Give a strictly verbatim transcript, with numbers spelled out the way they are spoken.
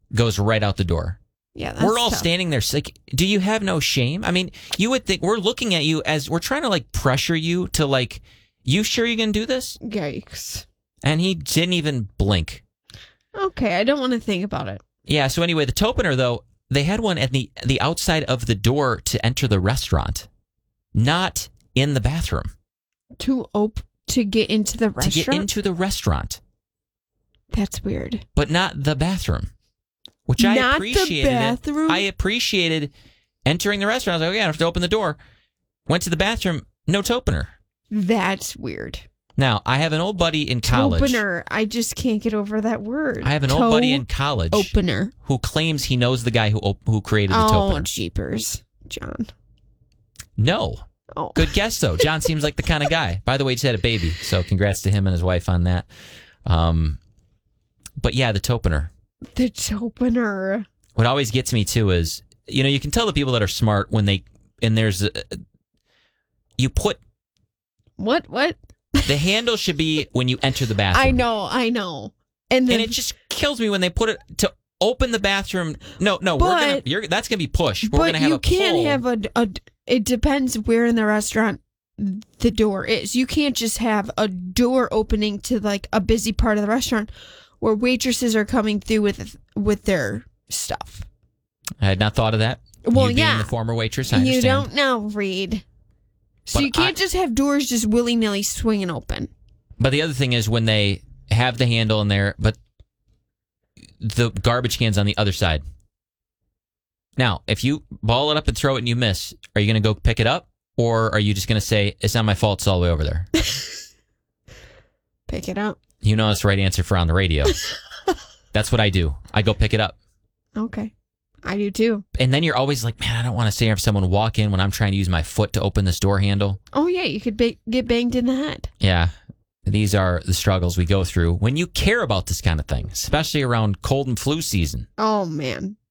goes right out the door. Yeah, that's we're all tough. standing there. Like, do you have no shame? I mean, you would think we're looking at you as we're trying to like pressure you to like, you sure you're going to do this? Yikes. And he didn't even blink. Okay, I don't want to think about it. Yeah, so anyway, the Topener, though, they had one at the the outside of the door to enter the restaurant, not in the bathroom. To op- to get into the restaurant? To get into the restaurant. That's weird. But not the bathroom. Which I not appreciated. the bathroom? It. I appreciated entering the restaurant. I was like, okay, I have to open the door. Went to the bathroom, no Topener. That's weird. Now, I have an old buddy in college. Opener. I just can't get over that word. I have an Toe old buddy in college. Opener. Who claims he knows the guy who op- who created the oh, Topener. Oh, jeepers. John. No. Oh. Good guess, though. John seems like the kind of guy. By the way, he just had a baby, so congrats to him and his wife on that. Um, but yeah, the Topener. The Topener. What always gets me, too, is, you know, you can tell the people that are smart when they, and there's, a, you put. What? What? The handle should be when you enter the bathroom. I know, I know. And, then, and it just kills me when they put it to open the bathroom. No, no, but, we're gonna. You're, that's gonna be push. We're but gonna have you a can't pull. have a, a. It depends where in the restaurant the door is. You can't just have a door opening to like a busy part of the restaurant where waitresses are coming through with with their stuff. I had not thought of that. Well, you being yeah, the former waitress, I you understand. don't know, Reed. So But you can't I, just have doors just willy nilly swinging open. But the other thing is when they have the handle in there, but the garbage can's on the other side. Now, if you ball it up and throw it and you miss, are you going to go pick it up? Or are you just going to say, it's not my fault, it's all the way over there? Pick it up. You know that's the right answer for on the radio. That's what I do. I go pick it up. Okay. I do too. And then you're always like, man, I don't want to stay have someone walk in when I'm trying to use my foot to open this door handle. Oh, yeah. You could ba- get banged in the head. Yeah. These are the struggles we go through when you care about this kind of thing, especially around cold and flu season. Oh, man.